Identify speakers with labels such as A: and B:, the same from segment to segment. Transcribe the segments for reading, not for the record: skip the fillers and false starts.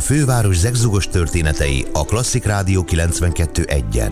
A: főváros zegzugos történetei a Klasszik Rádió 92.1-en.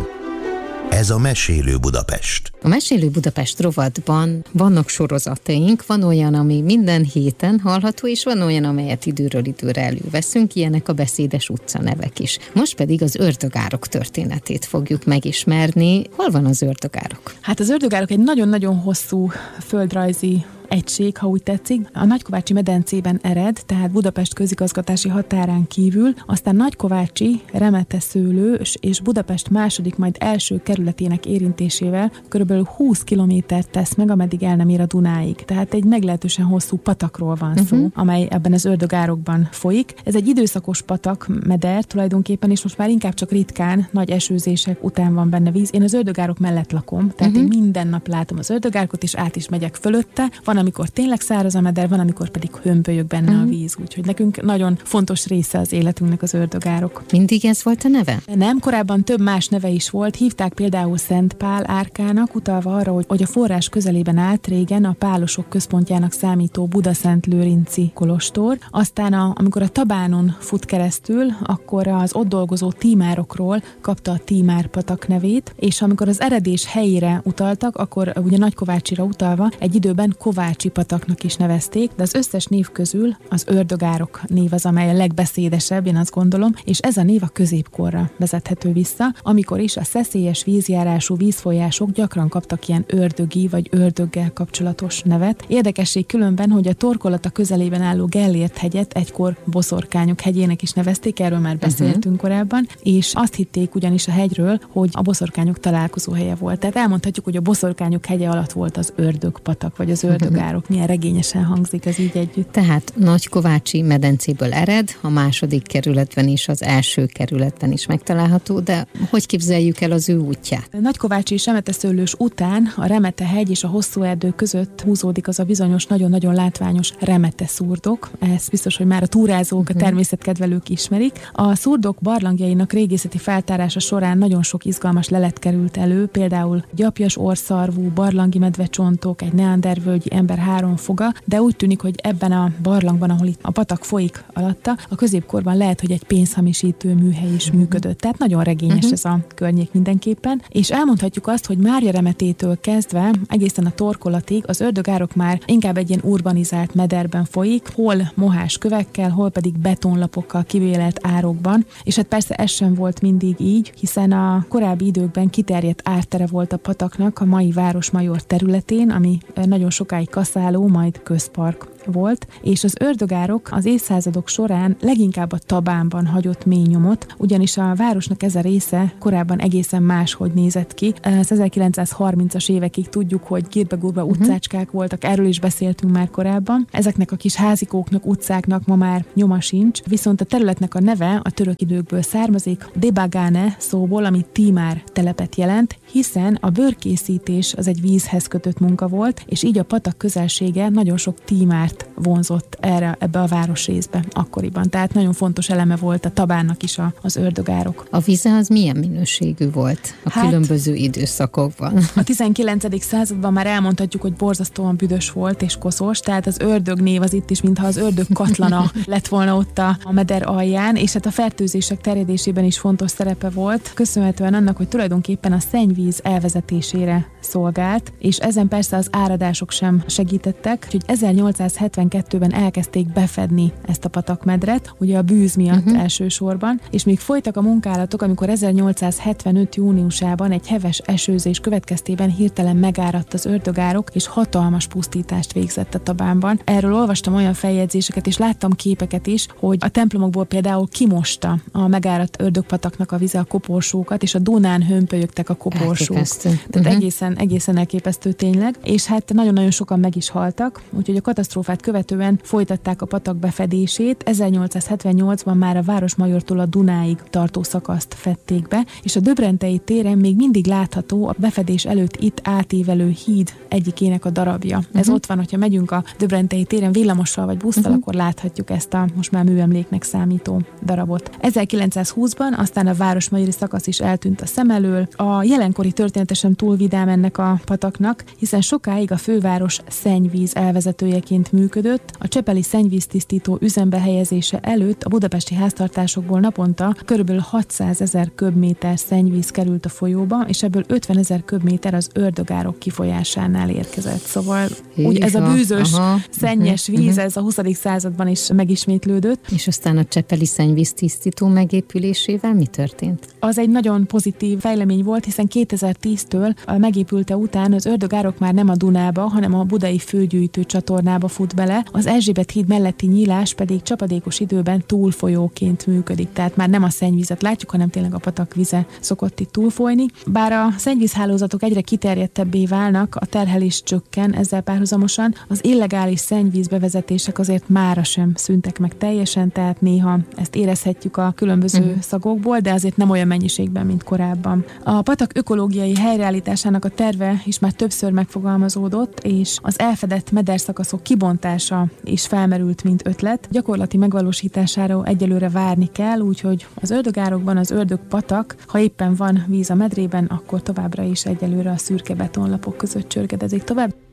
A: Ez a Mesélő Budapest.
B: A Mesélő Budapest rovatban vannak sorozataink, van olyan, ami minden héten hallható, és van olyan, amelyet időről időre előveszünk, ilyenek a beszédes utcanevek is. Most pedig az ördögárok történetét fogjuk megismerni. Hol van az ördögárok?
C: Hát az ördögárok egy nagyon-nagyon hosszú földrajzi egység, ha úgy tetszik. A Nagykovácsi medencében ered, tehát Budapest közigazgatási határán kívül, aztán Nagykovácsi, Remeteszőlő és Budapest második, majd első kerületének érintésével körülbelül 20 kilométert tesz meg, ameddig el nem ér a Dunáig. Tehát egy meglehetősen hosszú patakról van szó, amely ebben az ördögárokban folyik. Ez egy időszakos patak, meder tulajdonképpen, és most már inkább csak ritkán, nagy esőzések után van benne víz. Én az ördögárok mellett lakom, tehát én minden nap látom az ördögárkot, és át is megyek fölötte. Van, amikor tényleg száraz a meder, van, amikor pedig hömpölyög benne a víz, úgyhogy nekünk nagyon fontos része az életünknek az ördögárok.
B: Mindig ez volt a neve?
C: Nem, korábban több más neve is volt. Hívták például Szent Pál árkának, utalva arra, hogy a forrás közelében állt régen a pálosok központjának számító Budaszentlőrinci kolostor. Aztán amikor a Tabánon fut keresztül, akkor az ott dolgozó tímárokról kapta a Tímár-patak nevét, és amikor az eredés helyére utaltak, akkor ugye Nagykovácsira utalva egy időben Kovácsi pataknak is nevezték, de az összes név közül az ördögárok név az, amely a legbeszédesebb, én azt gondolom, és ez a név a középkorra vezethető vissza, amikor is a szeszélyes vízjárású vízfolyások gyakran kaptak ilyen ördögi vagy ördöggel kapcsolatos nevet. Érdekesség különben, hogy a Torkolata közelében álló Gellért hegyet egykor Boszorkányok hegyének is nevezték, erről már beszéltünk korábban, és azt hitték ugyanis a hegyről, hogy a boszorkányok találkozóhelye volt. Tehát elmondhatjuk, hogy a Boszorkányok hegye alatt volt az ördögpatak, vagy az ördögárok. Milyen regényesen hangzik ez így együtt.
B: Tehát Nagykovácsi medencéből ered, a második kerületben is, az első kerületben is megtalálható, de hogy képzeljük el az ő útját?
C: Nagykovácsi és Remeteszőlős után a Remete-hegy és a hosszú erdő között húzódik az a bizonyos, nagyon-nagyon látványos Remete-szurdok. Ez biztos, hogy már a túrázók, a természetkedvelők ismerik. A szurdok barlangjainak régészeti feltárása során nagyon sok izgalmas lelet került elő, például gyapjas orrszarvú, barlangi medvecsontok, egy neandervölgyi ember 3 foga, de úgy tűnik, hogy ebben a barlangban, ahol itt a patak folyik alatta, a középkorban lehet, hogy egy pénzhamisítő műhely is működött. Tehát nagyon regényes ez a környék mindenképpen. És elmondhatjuk azt, hogy Mária Remetétől kezdve egészen a Torkolatig az ördögárok már inkább egy ilyen urbanizált mederben folyik, hol mohás kövekkel, hol pedig betonlapokkal kivélelt árokban. És hát persze ez sem volt mindig így, hiszen a korábbi időkben kiterjedt ártere volt a pataknak a mai Városmajor területén, ami nagyon sokáig kaszáló, majd közpark volt, és az ördögárok az évszázadok során leginkább a Tabánban hagyott mély nyomot, ugyanis a városnak ez a része korábban egészen máshogy nézett ki. Az 1930-as évekig tudjuk, hogy gírbe-gurba utcácskák voltak, erről is beszéltünk már korábban. Ezeknek a kis házikóknak, utcáknak ma már nyoma sincs, viszont a területnek a neve a török időkből származik, Debagane szóból, ami Tímár telepet jelent, hiszen a bőrkészítés az egy vízhez kötött munka volt, és így a patak közelsége nagyon sok tímárt vonzott ebbe a városrészbe akkoriban. Tehát nagyon fontos eleme volt a Tabánnak is az ördögárok.
B: A vize az milyen minőségű volt a különböző időszakokban?
C: A 19. században már elmondhatjuk, hogy borzasztóan büdös volt és koszos, tehát az ördög név az itt is, mintha az ördög katlana lett volna ott a meder alján, és hát a fertőzések terjedésében is fontos szerepe volt, köszönhetően annak, hogy tulajdonképpen a szennyvíz elvezetésére szolgált, és ezen persze az áradások sem segítettek, úgyhogy 1872-ben elkezdték befedni ezt a patakmedret, ugye a bűz miatt elsősorban, és még folytak a munkálatok, amikor 1875. júniusában egy heves esőzés következtében hirtelen megáradt az ördögárok, és hatalmas pusztítást végzett a Tabánban. Erről olvastam olyan feljegyzéseket, és láttam képeket is, hogy a templomokból például kimosta a megáradt ördögpataknak a vize a koporsókat, és a Dunán hömpölyögtek a koporsók. Tehát egészen elképesztő tényleg, és hát nagyon-nagyon sokan meg is haltak, úgyhogy a katasztrófát követően folytatták a patak befedését. 1878-ban már a Városmajortól a Dunáig tartó szakaszt fedték be, és a Döbrentei téren még mindig látható a befedés előtt itt átívelő híd egyikének a darabja. Ez ott van, hogyha megyünk a Döbrentei téren villamossal vagy busszal, akkor láthatjuk ezt a most már műemléknek számító darabot. 1920-ban aztán a városmegyeri szakasz is eltűnt a szem elől. A jelenkori története sem túl vidám ennek a pataknak, hiszen sokáig a főváros szennyvíz elvezetőjeként működött. A csepeli szennyvíztisztító üzembe helyezése előtt a budapesti háztartásokból naponta kb. 600 000 köbméter szennyvíz került a folyóba, és ebből 50 000 köbméter az Ördögárok kifolyásánál érkezett. Szóval úgy ez a bűzös, szennyes víz, ez a 20. században is megismétlődött.
B: És aztán a csepeli szennyvíztisztító megépülésével mi történt?
C: Az egy nagyon pozitív fejlemény volt, hiszen 2010-től megépülte után az Ördögárok már nem a Dunába, hanem a budai főgyűjtő csatornába fut bele, az Erzsébet híd melletti nyílás pedig csapadékos időben túlfolyóként működik, tehát már nem a szennyvizet látjuk, hanem tényleg a patak vize szokott itt túlfolyni. Bár a szennyvízhálózatok egyre kiterjedtebbé válnak, a terhelés csökken ezzel párhuzamosan, az illegális szennyvíz bevezetések azért mára sem szűntek meg teljesen, tehát néha ezt érezhetjük a különböző szagokból, de azért nem olyan mennyiségben, mint korábban. A patak ökológiai helyreállításának a terve is már többször megfogalmazódott, és az elfedett mederszakaszok kibontása is felmerült, mint ötlet. Gyakorlati megvalósítására egyelőre várni kell, úgyhogy az Ördögárokban az Ördögpatak, ha éppen van víz a medrében, akkor továbbra is egyelőre a szürke betonlapok között csörgedezik tovább.